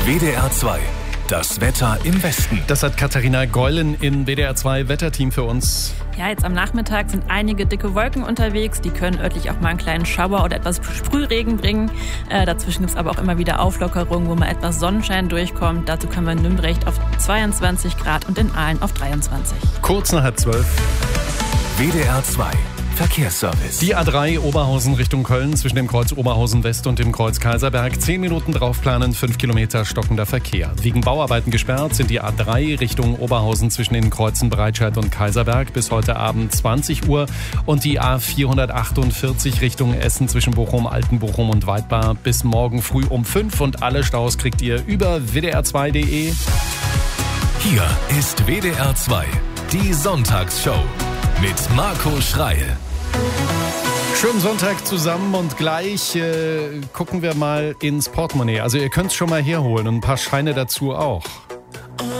WDR 2. Das Wetter im Westen. Das hat Katharina Geulen im WDR 2 Wetterteam für uns. Ja, jetzt am Nachmittag sind einige dicke Wolken unterwegs. Die können örtlich auch mal einen kleinen Schauer oder etwas Sprühregen bringen. Dazwischen gibt es aber auch immer wieder Auflockerungen, wo mal etwas Sonnenschein durchkommt. Dazu können wir in Nümbrecht auf 22 Grad und in Aalen auf 23. Kurz nach 11:30. WDR 2. Verkehrsservice. Die A3 Oberhausen Richtung Köln zwischen dem Kreuz Oberhausen West und dem Kreuz Kaiserberg. 10 Minuten draufplanen, 5 Kilometer stockender Verkehr. Wegen Bauarbeiten gesperrt sind die A3 Richtung Oberhausen zwischen den Kreuzen Breitscheid und Kaiserberg bis heute Abend 20 Uhr. Und die A448 Richtung Essen zwischen Bochum, Altenbochum und Weidbar bis morgen früh um 5. Und alle Staus kriegt ihr über wdr2.de. Hier ist WDR 2. Die Sonntagsshow mit Marco Schreil. Schönen Sonntag zusammen und gleich gucken wir mal ins Portemonnaie. Also ihr könnt es schon mal herholen und ein paar Scheine dazu auch.